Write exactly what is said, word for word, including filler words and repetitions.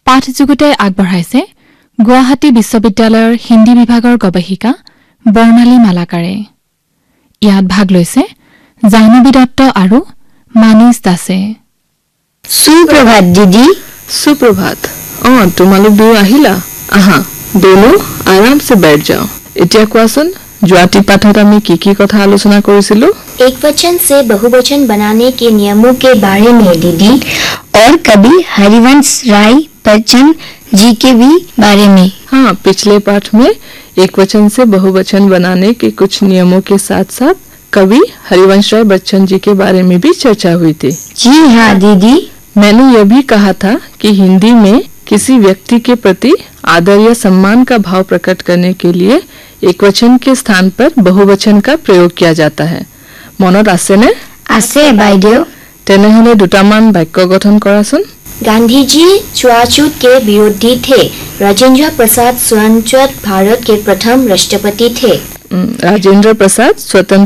পাঠ যুগুতাই আগবঢ়াইছে গুৱাহাটী বিশ্ববিদ্যালয়ৰ হিন্দী বিভাগৰ গৱেষিকা বৰ্ণালী মালাকাৰে। ইয়াত ভাগ লৈছে জাহ্নবী দত্ত আৰু মানিছ দাসে। সুপ্ৰভাত দিদি। সুপ্ৰভাত। অ তোমালোক দুয়ো আহিলা? আহা दोनों आराम से बैठ जाओ। এতিয়া কোৱাচোন যোৱাটি পাঠত আমি কি কি কথা আলোচনা কৰিছিলো? एक वचन से बहुवचन बनाने के नियमों के बारे में दीदी, और कभी हरिवंश राय बच्चन जी के भी बारे में। हाँ, पिछले पाठ में एक वचन से बहुवचन बनाने के कुछ नियमों के साथ साथ कवि हरिवंश राय बच्चन जी के बारे में भी चर्चा हुई थी। जी हाँ दीदी। मैंने यह भी कहा था कि हिंदी में किसी व्यक्ति के प्रति आदर या सम्मान का भाव प्रकट करने के लिए एक वचन के स्थान पर बहुवचन का प्रयोग किया जाता है। মনত আছে নে? আছে বাইদেউ। তেনেহলে দুটামান বাক্য গঠন কৰাচোন। गांधी जी छुआछूत के विरोधी थे। राजेंद्र प्रसाद स्वतंत्र भारत के प्रथम राष्ट्रपति थे। राजेंद्र प्रसाद स्वतंत्र